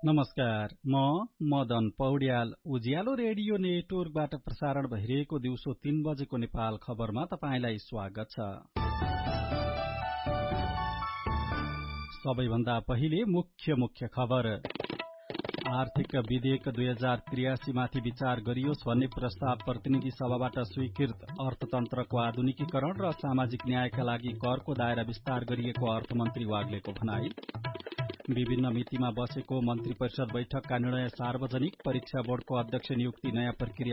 नमस्कार, म मदन पौड्याल। उज्यालो रेडियो नेटवर्कबाट प्रसारण भइरहेको दिउँसो 3 बजेको नेपाल खबरमा तपाईंलाई स्वागत छ। सबैभन्दा पहिले मुख्य खबर। आर्थिक विधेयक 2083 माथि विचार गरियोस् भन्ने प्रस्ताव प्रतिनिधि सभाबाट स्वीकृत। अर्थतन्त्रको आधुनिकीकरण र सामाजिक न्यायका लागि करको दायरा विस्तार गरिएको अर्थमन्त्री वाग्लेको भनाई। विभिन्न मितिमा बसेको मन्त्री परिषद बैठकका निर्णय सार्वजनिक। परीक्षा बोर्डको अध्यक्ष नियुक्ति नयाँ प्रक्रिया